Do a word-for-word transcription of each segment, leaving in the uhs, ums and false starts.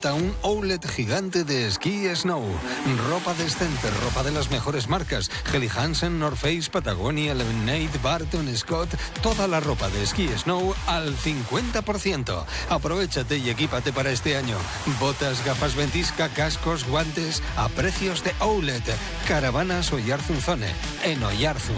Un outlet gigante de esquí Snow. Ropa decente, ropa de las mejores marcas. Helly Hansen, North Face, Patagonia, Lemonade, Barton, Scott. Toda la ropa de esquí Snow al cincuenta por ciento. Aprovechate y equípate para este año. Botas, gafas ventisca, cascos, guantes. A precios de outlet. Caravanas Oyarzun Zone. En Oyarzun.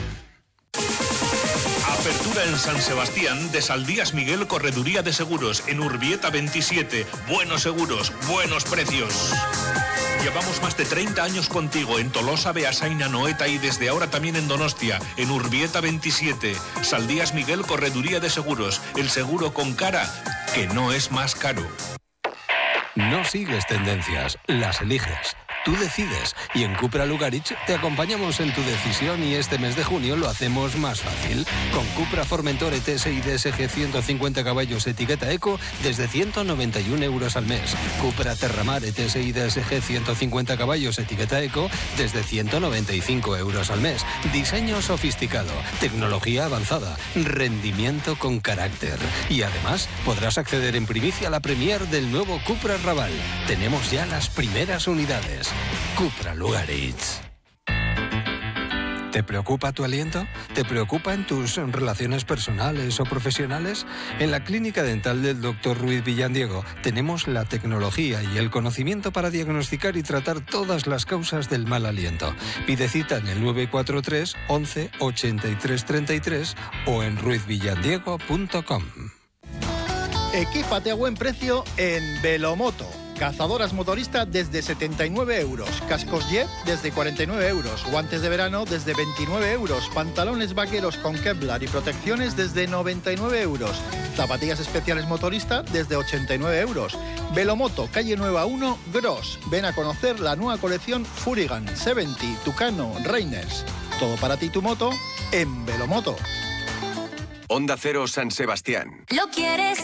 Apertura en San Sebastián de Saldías Miguel Correduría de Seguros en Urbieta veintisiete. Buenos seguros, buenos precios. Llevamos más de treinta años contigo en Tolosa, Beasaina, Noeta y desde ahora también en Donostia, en Urbieta veintisiete. Saldías Miguel Correduría de Seguros, el seguro con cara que no es más caro. No sigues tendencias, las eliges. Tú decides y en Cupra Lugaritz te acompañamos en tu decisión y este mes de junio lo hacemos más fácil. Con Cupra Formentor E T S y D S G ciento cincuenta caballos etiqueta Eco desde ciento noventa y uno euros al mes. Cupra Terramar E T S y D S G ciento cincuenta caballos etiqueta Eco desde ciento noventa y cinco euros al mes. Diseño sofisticado, tecnología avanzada, rendimiento con carácter. Y además podrás acceder en primicia a la premier del nuevo Cupra Raval. Tenemos ya las primeras unidades. Cupra Lugaritz. ¿Te preocupa tu aliento? ¿Te preocupan tus relaciones personales o profesionales? En la Clínica Dental del doctor Ruiz Villandiego tenemos la tecnología y el conocimiento para diagnosticar y tratar todas las causas del mal aliento. Pide cita en el nueve cuatro tres once ochenta y tres treinta y tres o en ruiz villandiego punto com. Equípate a buen precio en Velomoto. Cazadoras motoristas desde setenta y nueve euros, cascos Jet desde cuarenta y nueve euros, guantes de verano desde veintinueve euros, pantalones vaqueros con Kevlar y protecciones desde noventa y nueve euros, zapatillas especiales motoristas desde ochenta y nueve euros. Velomoto, calle Nueva uno, Gros. Ven a conocer la nueva colección Furigan, setenta, Tucano, Reiners. Todo para ti y tu moto en Velomoto. Onda Cero San Sebastián. Lo quieres